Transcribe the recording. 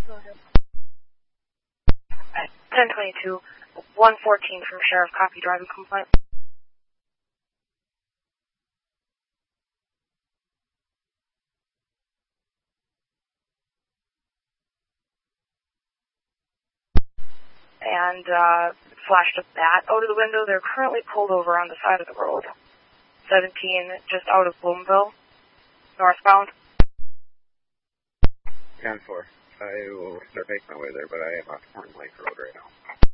Go ahead. 1022, 114 from Sheriff, copy driving complaint. And flashed a bat out of the window. They're currently pulled over on the side of the road. 17, just out of Bloomville, northbound. 10-4. I will start making my way there, but I am on Horn Lake Road right now.